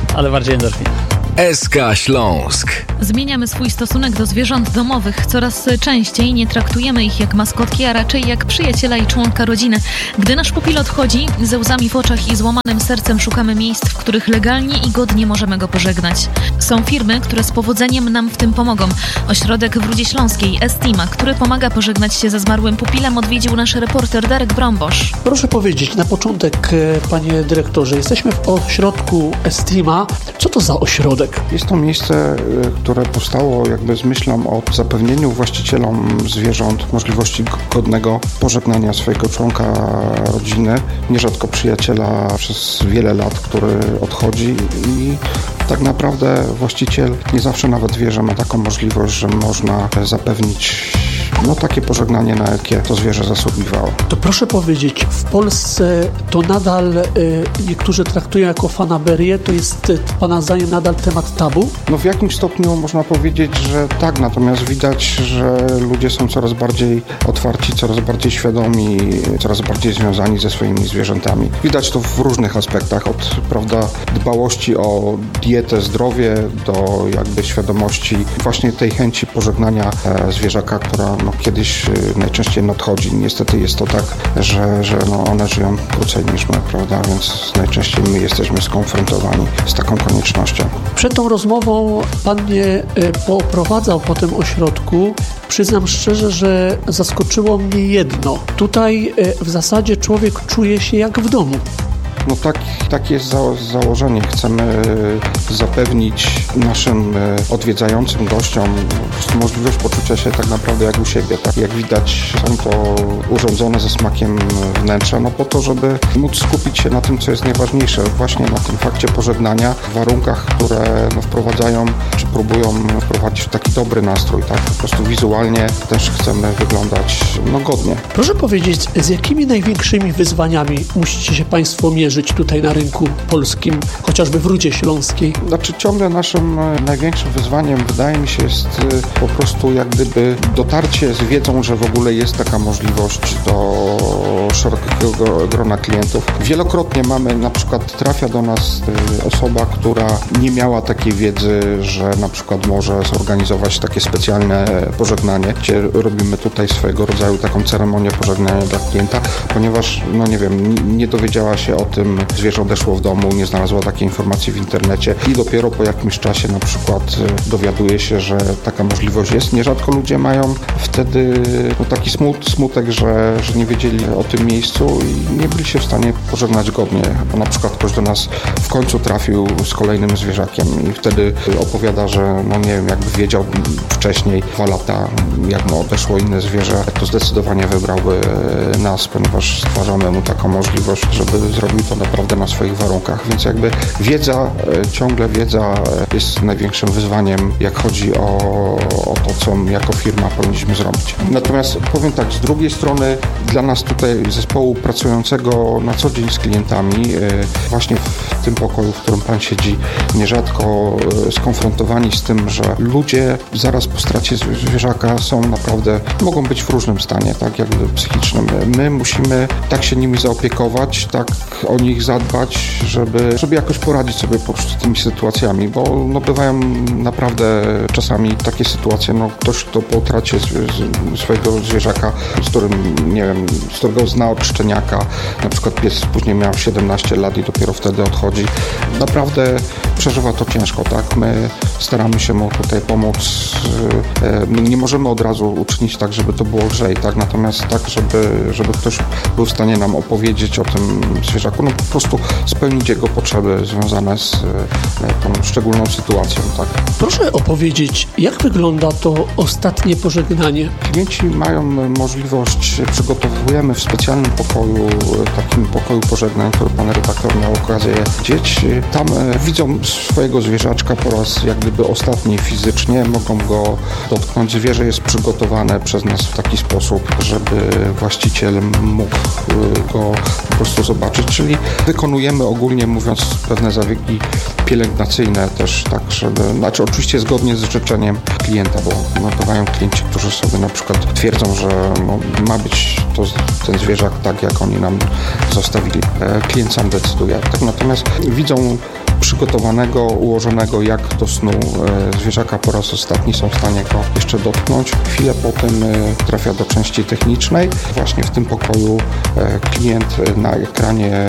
SK Śląsk. Zmieniamy swój stosunek do zwierząt domowych. Coraz częściej nie traktujemy ich jak maskotki, a raczej jak przyjaciela i członka rodziny. Gdy nasz pupil odchodzi, ze łzami w oczach i złamanym sercem szukamy miejsc, w których legalnie i godnie możemy go pożegnać. Są firmy, które z powodzeniem nam w tym pomogą. Ośrodek w Rudzie Śląskiej, Estima, który pomaga pożegnać się ze zmarłym pupilem, odwiedził nasz reporter Darek Brombosz. Proszę powiedzieć, na początek, panie dyrektorze, jesteśmy w ośrodku Estima. Co to za ośrodek? Jest to miejsce, które powstało jakby z myślą o zapewnieniu właścicielom zwierząt możliwości godnego pożegnania swojego członka rodziny, nierzadko przyjaciela przez wiele lat, który odchodzi i tak naprawdę właściciel nie zawsze nawet wie, że ma taką możliwość, że można zapewnić takie pożegnanie, na jakie to zwierzę zasługiwało. To proszę powiedzieć, w Polsce to nadal niektórzy traktują jako fanaberię, to jest pana zdaniem nadal temat tabu? W jakimś stopniu można powiedzieć, że tak, natomiast widać, że ludzie są coraz bardziej otwarci, coraz bardziej świadomi, coraz bardziej związani ze swoimi zwierzętami. Widać to w różnych aspektach, od dbałości o dietę, zdrowie, do jakby świadomości właśnie tej chęci pożegnania zwierzaka, która kiedyś najczęściej nadchodzi. Niestety jest to tak, że one żyją krócej niż my, prawda? Więc najczęściej my jesteśmy skonfrontowani z taką koniecznością. Przed tą rozmową pan mnie poprowadzał po tym ośrodku. Przyznam szczerze, że zaskoczyło mnie jedno. Tutaj w zasadzie człowiek czuje się jak w domu. Tak jest założenie. Chcemy zapewnić naszym odwiedzającym gościom po prostu możliwość poczucia się tak naprawdę jak u siebie. Tak jak widać, są to urządzone ze smakiem wnętrza, po to, żeby móc skupić się na tym, co jest najważniejsze, właśnie na tym fakcie pożegnania, w warunkach, które wprowadzają, czy próbują wprowadzić taki dobry nastrój. Tak? Po prostu wizualnie też chcemy wyglądać godnie. Proszę powiedzieć, z jakimi największymi wyzwaniami musicie się państwo mierzyć tutaj na rynku polskim, chociażby w Rudzie Śląskiej? Ciągle naszym największym wyzwaniem, wydaje mi się, jest po prostu jak gdyby dotarcie z wiedzą, że w ogóle jest taka możliwość do szerokiego grona klientów. Wielokrotnie na przykład trafia do nas osoba, która nie miała takiej wiedzy, że na przykład może zorganizować takie specjalne pożegnanie, gdzie robimy tutaj swojego rodzaju taką ceremonię pożegnania dla klienta, ponieważ, nie dowiedziała się o tym, zwierzę odeszło w domu, nie znalazła takiej informacji w internecie i dopiero po jakimś czasie na przykład dowiaduje się, że taka możliwość jest. Nierzadko ludzie mają wtedy taki smutek, że nie wiedzieli o tym miejscu i nie byli się w stanie pożegnać godnie, bo na przykład ktoś do nas w końcu trafił z kolejnym zwierzakiem i wtedy opowiada, że jakby wiedział wcześniej, 2 lata, jak mu odeszło inne zwierzę, to zdecydowanie wybrałby nas, ponieważ stwarzamy mu taką możliwość, żeby zrobił to naprawdę na swoich warunkach, więc jakby ciągle wiedza jest największym wyzwaniem, jak chodzi o to, co jako firma powinniśmy zrobić. Natomiast powiem tak, z drugiej strony dla nas tutaj zespołu pracującego na co dzień z klientami, właśnie w tym pokoju, w którym pan siedzi, nierzadko skonfrontowani z tym, że ludzie zaraz po stracie zwierzaka mogą być w różnym stanie, tak jakby psychicznym. My musimy tak się nimi zaopiekować, tak o nich zadbać, żeby jakoś poradzić sobie po prostu z tymi sytuacjami, bo bywają naprawdę czasami takie sytuacje, ktoś, kto po utracie swojego zwierzaka, z którego zna od szczeniaka, na przykład pies później miał 17 lat i dopiero wtedy odchodzi. Naprawdę przeżywa to ciężko, tak? My staramy się mu tutaj pomóc. Nie możemy od razu uczynić tak, żeby to było lżej, tak? Natomiast tak, żeby ktoś był w stanie nam opowiedzieć o tym zwierzaku, no po prostu spełnić jego potrzeby związane z tą szczególną sytuacją, tak? Proszę opowiedzieć, jak wygląda to ostatnie pożegnanie? Klienci mają możliwość, przygotowujemy w specjalnym pokoju, takim pokoju pożegnań, który pan redaktor miał okazję widzieć. Tam widzą swojego zwierzaczka po raz jak gdyby ostatni fizycznie, mogą go dotknąć. Zwierzę jest przygotowane przez nas w taki sposób, żeby właściciel mógł go po prostu zobaczyć, czyli wykonujemy ogólnie mówiąc pewne zabiegi pielęgnacyjne też tak, żeby, znaczy oczywiście zgodnie z życzeniem klienta, bo bywają klienci, którzy sobie na przykład twierdzą, że ma być ten zwierzak tak, jak oni nam zostawili. Klient sam decyduje. Tak, natomiast widzą przygotowanego, ułożonego jak do snu zwierzaka po raz ostatni, są w stanie go jeszcze dotknąć. Chwilę potem trafia do części technicznej. Właśnie w tym pokoju klient na ekranie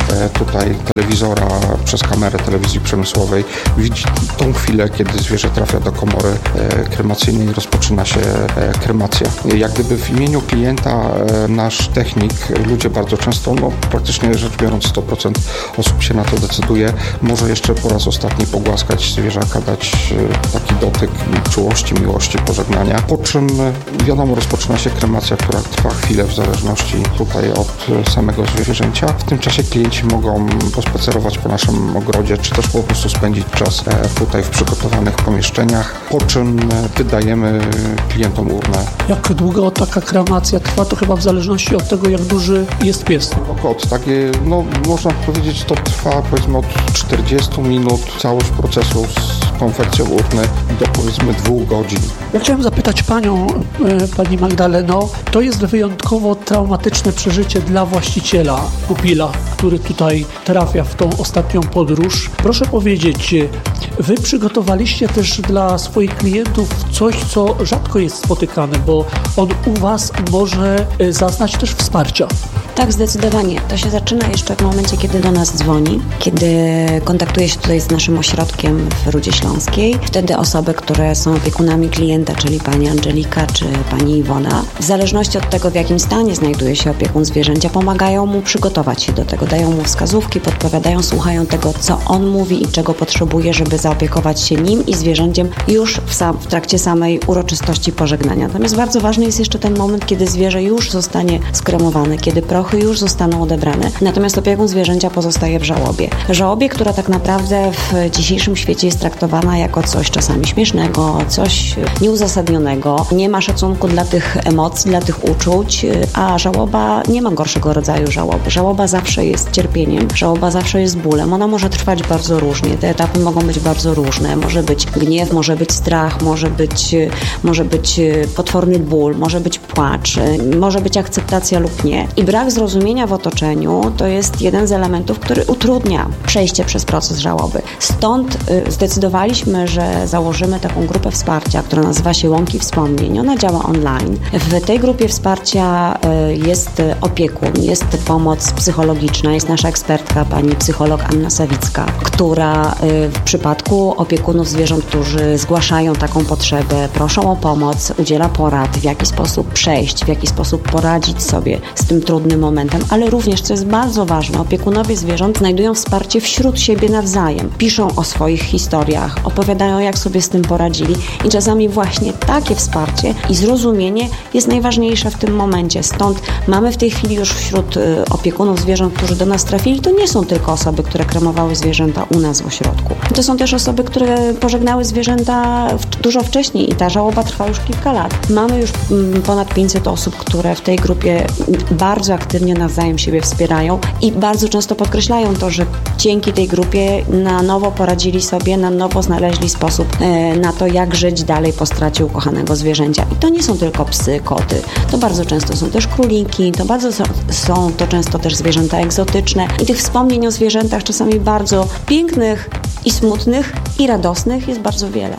tutaj telewizora przez kamerę telewizji przemysłowej widzi tą chwilę, kiedy zwierzę trafia do komory kremacyjnej i rozpoczyna się kremacja. Jak gdyby w imieniu klienta nasz technik, ludzie bardzo często, praktycznie rzecz biorąc 100% osób się na to decyduje, może jeszcze po raz ostatni pogłaskać zwierzaka, dać taki dotyk czułości, miłości, pożegnania. Po czym wiadomo, rozpoczyna się kremacja, która trwa chwilę w zależności tutaj od samego zwierzęcia. W tym czasie klienci mogą pospacerować po naszym ogrodzie, czy też po prostu spędzić czas tutaj w przygotowanych pomieszczeniach, po czym wydajemy klientom urnę. Jak długo taka kremacja trwa? To chyba w zależności od tego, jak duży jest pies. Od takie, można powiedzieć, to trwa powiedzmy od 40 minut, całość procesu z konfekcją urny do powiedzmy 2 godzin. Ja chciałem zapytać panią, pani Magdaleno, to jest wyjątkowo traumatyczne przeżycie dla właściciela pupila, który tutaj trafia w tą ostatnią podróż. Proszę powiedzieć, wy przygotowaliście też dla swoich klientów coś, co rzadko jest spotykane, bo on u was może zaznać też wsparcia. Tak, zdecydowanie. To się zaczyna jeszcze w momencie, kiedy do nas dzwoni, kiedy kontaktuje się tutaj z naszym ośrodkiem w Rudzie Śląskiej. Wtedy osoby, które są opiekunami klienta, czyli pani Angelika czy pani Iwona, w zależności od tego, w jakim stanie znajduje się opiekun zwierzęcia, pomagają mu przygotować się do tego, dają mu wskazówki, podpowiadają, słuchają tego, co on mówi i czego potrzebuje, żeby zaopiekować się nim i zwierzęciem już w trakcie samej uroczystości pożegnania. Natomiast bardzo ważny jest jeszcze ten moment, kiedy zwierzę już zostanie skremowane, kiedy prochy już zostaną odebrane. Natomiast opiekun zwierzęcia pozostaje w żałobie. Żałobie, która tak naprawdę w dzisiejszym świecie jest traktowana jako coś czasami śmiesznego, coś nieuzasadnionego. Nie ma szacunku dla tych emocji, dla tych uczuć, a żałoba nie ma gorszego rodzaju żałoby. Żałoba zawsze jest cierpieniem, żałoba zawsze jest bólem. Ona może trwać bardzo różnie. Te etapy mogą być bardzo różne. Może być gniew, może być strach, może być potworny ból, może być płacz, może być akceptacja lub nie. I brak zrozumienia w otoczeniu to jest jeden z elementów, który utrudnia przejście przez proces żałoby. Stąd zdecydowaliśmy, że założymy taką grupę wsparcia, która nazywa się Łąki Wspomnień. Ona działa online. W tej grupie wsparcia jest opiekun, jest pomoc psychologiczna, jest nasza ekspertka, pani psycholog Anna Sawicka, która w przypadku opiekunów zwierząt, którzy zgłaszają taką potrzebę, proszą o pomoc, udziela porad, w jaki sposób przejść, w jaki sposób poradzić sobie z tym trudnym momentem, ale również, co jest bardzo ważne, opiekunowie zwierząt znajdują wsparcie wśród siebie nawzajem. Piszą o swoich historiach, opowiadają, jak sobie z tym poradzili i czasami właśnie takie wsparcie i zrozumienie jest najważniejsze w tym momencie. Stąd mamy w tej chwili już wśród opiekunów zwierząt, którzy do nas trafili, to nie są tylko osoby, które kremowały zwierzęta u nas w ośrodku. To są też osoby, które pożegnały zwierzęta dużo wcześniej i ta żałoba trwa już kilka lat. Mamy już ponad 500 osób, które w tej grupie bardzo aktywnie nawzajem siebie wspierają i bardzo często podkreślają to, że dzięki tej grupie na nowo poradzili sobie, na nowo znaleźli sposób na to, jak żyć dalej po stracie ukochanego zwierzęcia. I to nie są tylko psy, koty, to bardzo często są też króliki, są to często też zwierzęta egzotyczne i tych wspomnień o zwierzętach czasami bardzo pięknych i smutnych i radosnych jest bardzo wiele.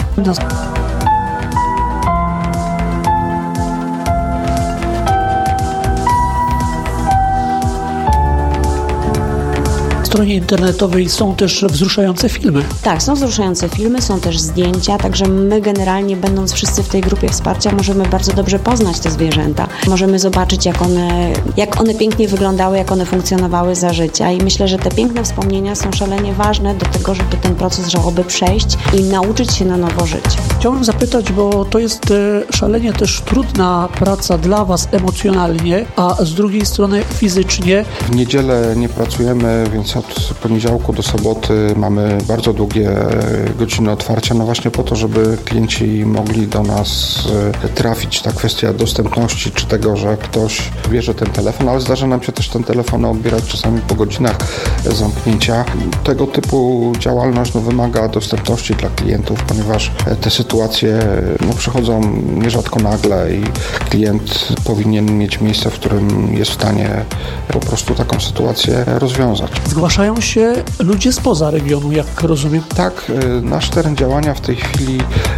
stronie internetowej są też wzruszające filmy. Tak, są wzruszające filmy, są też zdjęcia, także my generalnie, będąc wszyscy w tej grupie wsparcia, możemy bardzo dobrze poznać te zwierzęta. Możemy zobaczyć, jak one pięknie wyglądały, jak one funkcjonowały za życia i myślę, że te piękne wspomnienia są szalenie ważne do tego, żeby ten proces żałoby przejść i nauczyć się na nowo żyć. Chciałbym zapytać, bo to jest szalenie też trudna praca dla Was emocjonalnie, a z drugiej strony fizycznie. W niedzielę nie pracujemy, więc od poniedziałku do soboty mamy bardzo długie godziny otwarcia, no właśnie po to, żeby klienci mogli do nas trafić. Ta kwestia dostępności, czy tego, że ktoś bierze ten telefon, ale zdarza nam się też ten telefon odbierać czasami po godzinach zamknięcia. Tego typu działalność wymaga dostępności dla klientów, ponieważ te sytuacje przychodzą nierzadko nagle i klient powinien mieć miejsce, w którym jest w stanie po prostu taką sytuację rozwiązać. Zgłaszają się ludzie spoza regionu, jak rozumiem? Tak, nasz teren działania w tej chwili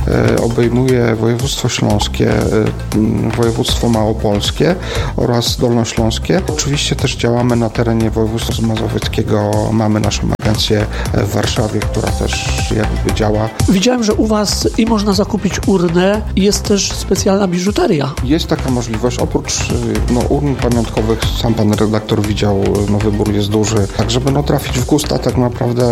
obejmuje województwo śląskie, województwo małopolskie oraz dolnośląskie. Oczywiście też działamy na terenie województwa mazowieckiego. Mamy naszą agencję w Warszawie, która też działa. Widziałem, że u Was i można zakupić urnę, jest też specjalna biżuteria. Jest taka możliwość. Oprócz urn pamiątkowych, sam pan redaktor widział, wybór jest duży. Tak, żeby trafić w gusta tak naprawdę,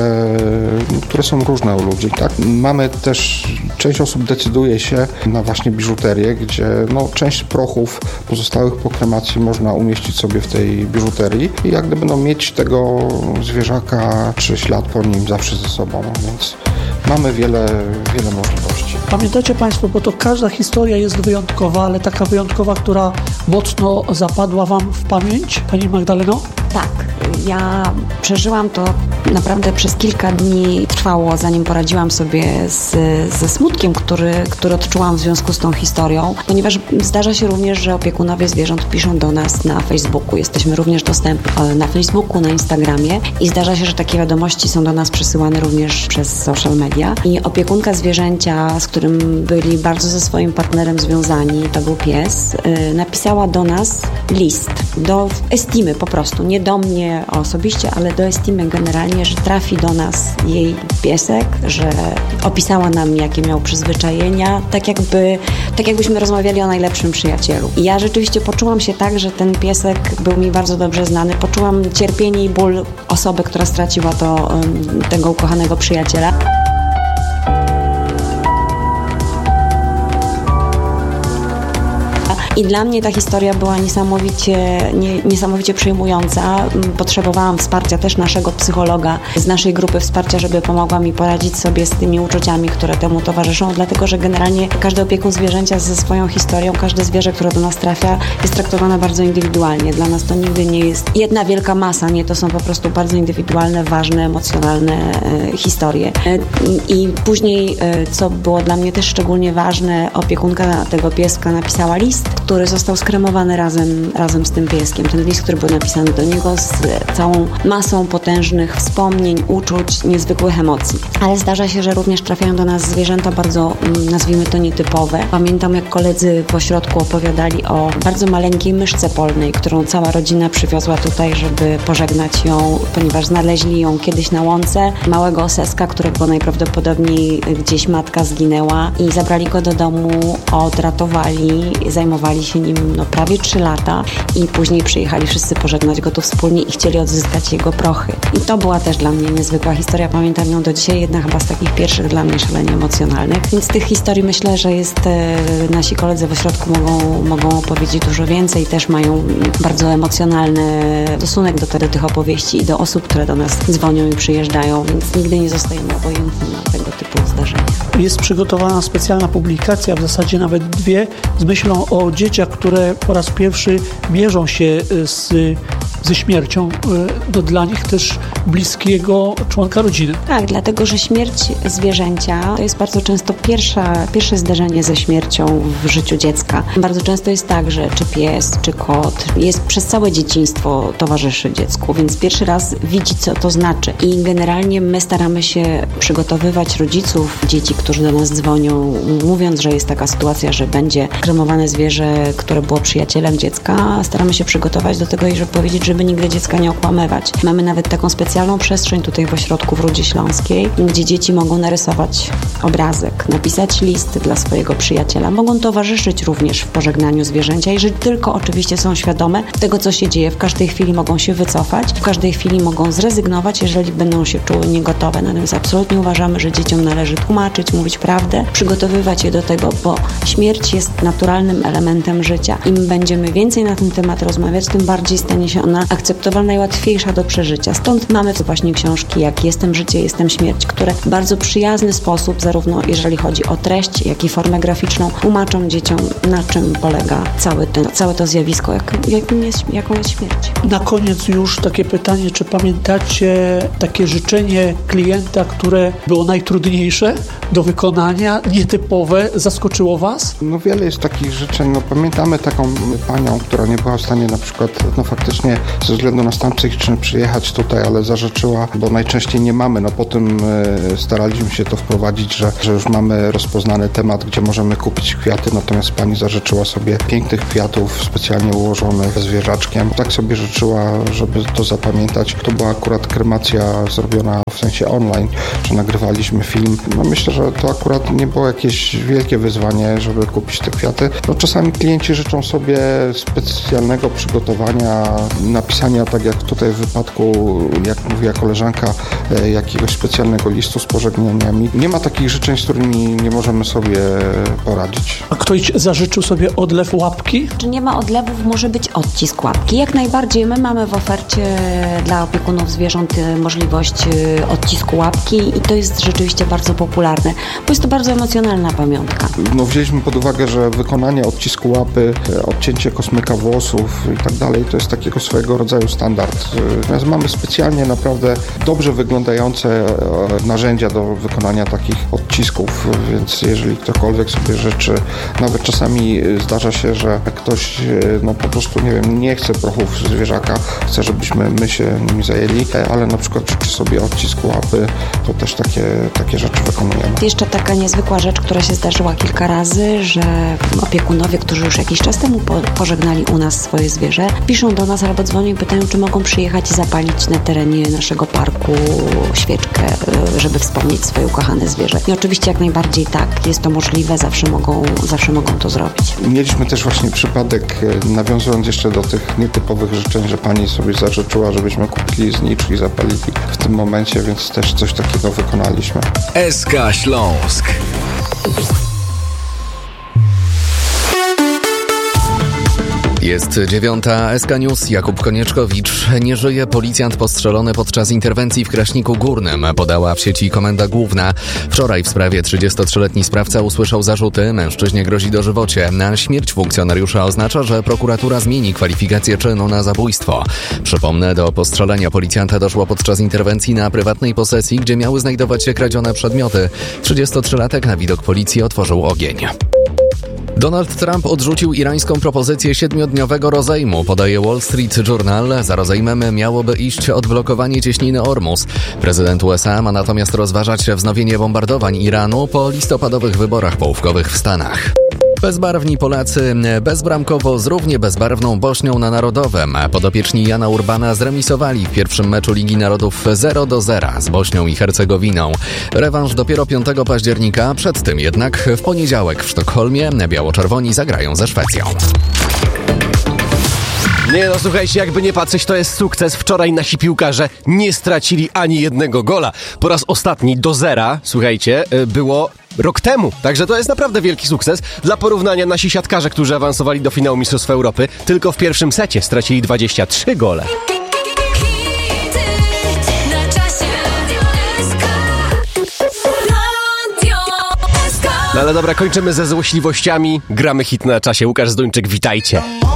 które są różne u ludzi. Tak? Mamy też, część osób decyduje się na właśnie biżuterię, gdzie część prochów pozostałych po kremacji można umieścić sobie w tej biżuterii i jak gdyby mieć tego zwierzaka czy ślad po nim zawsze ze sobą, więc mamy wiele możliwości. Pamiętacie Państwo, bo to każda historia jest wyjątkowa, ale taka wyjątkowa, która mocno zapadła Wam w pamięć, Pani Magdaleno? Tak, ja przeżyłam to naprawdę przez kilka dni trwało, zanim poradziłam sobie ze smutkiem, który odczułam w związku z tą historią, ponieważ zdarza się również, że opiekunowie zwierząt piszą do nas na Facebooku. Jesteśmy również dostępni na Facebooku, na Instagramie i zdarza się, że takie wiadomości są do nas przesyłane również przez social media. I opiekunka zwierzęcia, z którym byli bardzo ze swoim partnerem związani, to był pies, napisała do nas list, do Estimy po prostu, nie do mnie osobiście, ale do Estimy generalnie, że trafi do nas jej piesek, że opisała nam, jakie miał przyzwyczajenia, tak jakbyśmy rozmawiali o najlepszym przyjacielu. I ja rzeczywiście poczułam się tak, że ten piesek był mi bardzo dobrze znany. Poczułam cierpienie i ból osoby, która straciła tego ukochanego przyjaciela. I dla mnie ta historia była niesamowicie przejmująca. Potrzebowałam wsparcia też naszego psychologa z naszej grupy wsparcia, żeby pomogła mi poradzić sobie z tymi uczuciami, które temu towarzyszą, dlatego że generalnie każdy opiekun zwierzęcia ze swoją historią, każde zwierzę, które do nas trafia, jest traktowane bardzo indywidualnie. Dla nas to nigdy nie jest jedna wielka masa, nie, to są po prostu bardzo indywidualne, ważne, emocjonalne historie. I później, co było dla mnie też szczególnie ważne, opiekunka tego pieska napisała list, który został skremowany razem z tym pieskiem. Ten list, który był napisany do niego z całą masą potężnych wspomnień, uczuć, niezwykłych emocji. Ale zdarza się, że również trafiają do nas zwierzęta bardzo, nazwijmy to, nietypowe. Pamiętam, jak koledzy w ośrodku opowiadali o bardzo maleńkiej myszce polnej, którą cała rodzina przywiozła tutaj, żeby pożegnać ją, ponieważ znaleźli ją kiedyś na łące, małego oseska, którego najprawdopodobniej gdzieś matka zginęła i zabrali go do domu, odratowali, zajmowali się nim prawie 3 lata i później przyjechali wszyscy pożegnać go tu wspólnie i chcieli odzyskać jego prochy. I to była też dla mnie niezwykła historia, pamiętam ją do dzisiaj, jedna chyba z takich pierwszych dla mnie szalenie emocjonalnych. Więc tych historii myślę, że nasi koledzy w ośrodku mogą opowiedzieć dużo więcej, też mają bardzo emocjonalny stosunek do tych opowieści i do osób, które do nas dzwonią i przyjeżdżają, więc nigdy nie zostajemy obojętni na tego typu zdarzenia. Jest przygotowana specjalna publikacja, w zasadzie nawet 2, z myślą o dzieciach, które po raz pierwszy mierzą się ze śmiercią, dla nich też bliskiego członka rodziny. Tak, dlatego że śmierć zwierzęcia to jest bardzo często pierwsze zdarzenie ze śmiercią w życiu dziecka. Bardzo często jest tak, że czy pies, czy kot jest przez całe dzieciństwo towarzyszy dziecku, więc pierwszy raz widzi, co to znaczy. I generalnie my staramy się przygotowywać rodziców dzieci, którzy do nas dzwonią, mówiąc, że jest taka sytuacja, że będzie kremowane zwierzę, które było przyjacielem dziecka. Staramy się przygotować do tego i żeby powiedzieć, żeby nigdy dziecka nie okłamywać. Mamy nawet taką specjalną specjalną przestrzeń tutaj w ośrodku w Rudzie Śląskiej, gdzie dzieci mogą narysować obrazek, napisać list dla swojego przyjaciela. Mogą towarzyszyć również w pożegnaniu zwierzęcia, jeżeli tylko oczywiście są świadome tego, co się dzieje. W każdej chwili mogą się wycofać, w każdej chwili mogą zrezygnować, jeżeli będą się czuły niegotowe. Natomiast absolutnie uważamy, że dzieciom należy tłumaczyć, mówić prawdę, przygotowywać je do tego, bo śmierć jest naturalnym elementem życia. Im będziemy więcej na ten temat rozmawiać, tym bardziej stanie się ona akceptowalna i łatwiejsza do przeżycia. Stąd mamy właśnie książki jak Jestem życie, jestem śmierć, które w bardzo przyjazny sposób, zarówno jeżeli chodzi o treść, jak i formę graficzną, tłumaczą dzieciom, na czym polega całe to zjawisko, jaką jest śmierć. Na koniec już takie pytanie, czy pamiętacie takie życzenie klienta, które było najtrudniejsze do wykonania, nietypowe, zaskoczyło Was? No wiele jest takich życzeń. No pamiętamy taką panią, która nie była w stanie na przykład, no faktycznie ze względu na stan psychiczny przyjechać tutaj, ale zażyczyła, bo najczęściej nie mamy. No potem staraliśmy się to wprowadzić, że już mamy rozpoznany temat, gdzie możemy kupić kwiaty, natomiast pani zażyczyła sobie pięknych kwiatów specjalnie ułożonych zwierzaczkiem. Tak sobie życzyła, żeby to zapamiętać. To była akurat kremacja zrobiona w sensie online, że nagrywaliśmy film. No myślę, że to akurat nie było jakieś wielkie wyzwanie, żeby kupić te kwiaty. No czasami klienci życzą sobie specjalnego przygotowania, napisania, tak jak tutaj w wypadku, jak mówiła koleżanka, jakiegoś specjalnego listu z pożegnaniami. Nie ma takich życzeń, z którymi nie możemy sobie poradzić. A ktoś zażyczył sobie odlew łapki? Czy nie ma odlewów, może być odcisk łapki. Jak najbardziej my mamy w ofercie dla opiekunów zwierząt możliwość odcisku łapki i to jest rzeczywiście bardzo popularne, bo jest to bardzo emocjonalna pamiątka. No wzięliśmy pod uwagę, że wykonanie odcisku łapy, odcięcie kosmyka włosów i tak dalej, to jest takiego swojego rodzaju standard. Natomiast mamy specjalnie naprawdę dobrze wyglądające narzędzia do wykonania takich odcisków, więc jeżeli ktokolwiek sobie życzy, nawet czasami zdarza się, że ktoś no po prostu, nie wiem, nie chce prochów zwierzaka, chce, żebyśmy my się nimi zajęli, ale na przykład życzy sobie odcisku łapy, to też takie rzeczy wykonujemy. Jeszcze taka niezwykła rzecz, która się zdarzyła kilka razy, że opiekunowie, którzy już jakiś czas temu pożegnali u nas swoje zwierzę, piszą do nas albo dzwonią i pytają, czy mogą przyjechać i zapalić na terenie naszego parku świeczkę, żeby wspomnieć swoje ukochane zwierzę. I oczywiście jak najbardziej tak, jest to możliwe, zawsze mogą to zrobić. Mieliśmy też właśnie przypadek, nawiązując jeszcze do tych nietypowych życzeń, że pani sobie zażyczyła, żebyśmy kupili znicz i zapalili w tym momencie, więc też coś takiego wykonaliśmy. SK Śląsk. Jest 9:00, SK News, Jakub Konieczkowicz. Nie żyje policjant postrzelony podczas interwencji w Kraśniku Górnym, podała w sieci Komenda Główna. Wczoraj w sprawie 33-letni sprawca usłyszał zarzuty, mężczyźnie grozi dożywocie. Na śmierć funkcjonariusza oznacza, że prokuratura zmieni kwalifikację czynu na zabójstwo. Przypomnę, do postrzelenia policjanta doszło podczas interwencji na prywatnej posesji, gdzie miały znajdować się kradzione przedmioty. 33-latek na widok policji otworzył ogień. Donald Trump odrzucił irańską propozycję 7-dniowego rozejmu, podaje Wall Street Journal. Za rozejmem miałoby iść odblokowanie cieśniny Ormus. Prezydent USA ma natomiast rozważać wznowienie bombardowań Iranu po listopadowych wyborach połówkowych w Stanach. Bezbarwni Polacy bezbramkowo z równie bezbarwną Bośnią na Narodowym. Podopieczni Jana Urbana zremisowali w pierwszym meczu Ligi Narodów 0-0 z Bośnią i Hercegowinną. Rewanż dopiero 5 października, przed tym jednak w poniedziałek w Sztokholmie biało-czerwoni zagrają ze Szwecją. Nie no, słuchajcie, jakby nie patrzeć, to jest sukces. Wczoraj nasi piłkarze nie stracili ani jednego gola. Po raz ostatni do zera, słuchajcie, było rok temu. Także to jest naprawdę wielki sukces. Dla porównania nasi siatkarze, którzy awansowali do finału Mistrzostw Europy, tylko w pierwszym secie stracili 23 gole. No ale dobra, kończymy ze złośliwościami. Gramy hit na czasie. Łukasz Zduńczyk, witajcie.